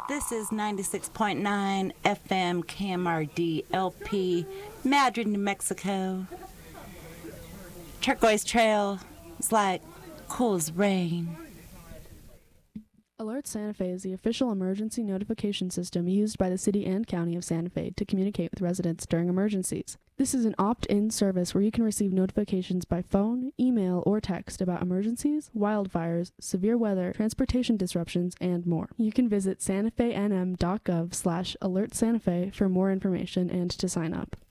This is 96.9 FM KMRD LP, Madrid, New Mexico. Turquoise Trail is like cool as rain. Alert Santa Fe is the official emergency notification system used by the city and county of Santa Fe to communicate with residents during emergencies. This is an opt-in service where you can receive notifications by phone, email, or text about emergencies, wildfires, severe weather, transportation disruptions, and more. You can visit santafenm.gov/alertsantafe for more information and to sign up.